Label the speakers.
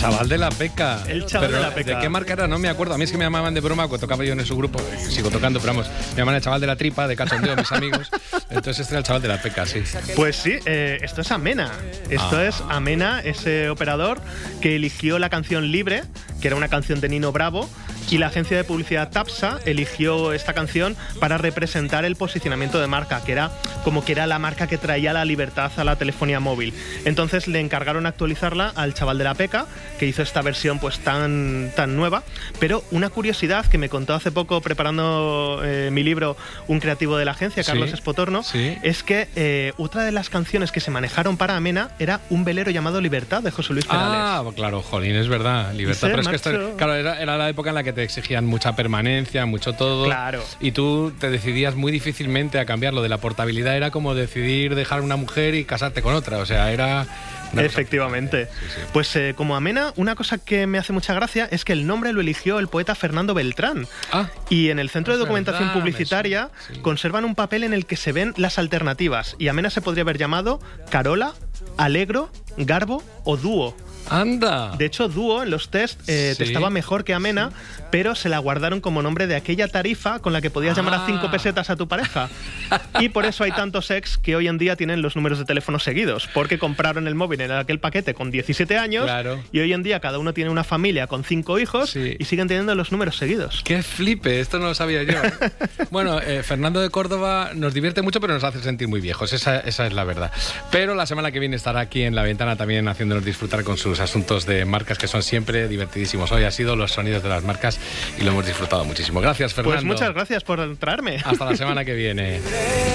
Speaker 1: chaval de la Peca.
Speaker 2: El chaval de la Peca.
Speaker 1: ¿De qué marca era? No me acuerdo. A mí es que me llamaban de broma cuando tocaba yo en su grupo. Sigo tocando, pero vamos, me llamaban el chaval de la tripa, de cachondeo, mis amigos. Entonces este era el chaval de la Peca, sí.
Speaker 2: Pues sí, esto es Amena. Esto es Amena, ese operador que eligió la canción Libre, que era una canción de Nino Bravo, y la agencia de publicidad Tapsa eligió esta canción para representar el posicionamiento de marca, que era como que era la marca que traía la libertad a la telefonía móvil. Entonces le encargaron actualizarla al chaval de la Peca, que hizo esta versión pues tan nueva. Pero una curiosidad que me contó hace poco preparando mi libro un creativo de la agencia, Carlos Espotorno, es que otra de las canciones que se manejaron para Amena era un velero llamado Libertad, de José Luis Perales.
Speaker 1: Ah, claro, jolín, es verdad, Libertad. Pero es que esto, claro, era la época en la que te exigían mucha permanencia, mucho todo.
Speaker 2: Claro.
Speaker 1: Y tú te decidías muy difícilmente a cambiarlo. De la portabilidad era como decidir dejar una mujer y casarte con otra. O sea, era...
Speaker 2: Efectivamente.
Speaker 1: Sí.
Speaker 2: Pues como Amena, una cosa que me hace mucha gracia es que el nombre lo eligió el poeta Fernando Beltrán. Y en el Centro de Documentación Publicitaria conservan un papel en el que se ven las alternativas. Y Amena se podría haber llamado Carola, Alegro, Garbo o Dúo.
Speaker 1: ¡Anda!
Speaker 2: De hecho, Dúo en los test te estaba mejor que Amena, pero se la guardaron como nombre de aquella tarifa con la que podías llamar a 5 pesetas a tu pareja. Y por eso hay tantos ex que hoy en día tienen los números de teléfono seguidos, porque compraron el móvil en aquel paquete con 17 años y hoy en día cada uno tiene una familia con 5 hijos y siguen teniendo los números seguidos.
Speaker 1: ¡Qué flipe! Esto no lo sabía yo. Bueno, Fernando de Córdoba nos divierte mucho, pero nos hace sentir muy viejos. Esa es la verdad. Pero la semana que viene estará aquí en La Ventana también haciéndonos disfrutar con sus asuntos de marcas que son siempre divertidísimos. Hoy ha sido los sonidos de las marcas y lo hemos disfrutado muchísimo. Gracias, Fernando.
Speaker 2: Pues muchas gracias por traerme.
Speaker 1: Hasta la semana que viene.